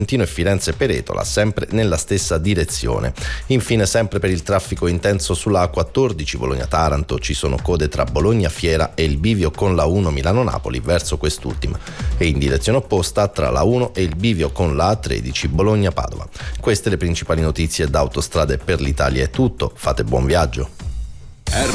e Firenze-Peretola, sempre nella stessa direzione. Infine, sempre per il traffico intenso sulla A14 Bologna-Taranto, ci sono code tra Bologna-Fiera e il bivio con la 1 Milano-Napoli verso quest'ultima, e in direzione opposta tra la 1 e il bivio con la A13 Bologna-Padova. Queste le principali notizie da Autostrade per l'Italia. È tutto, fate buon viaggio.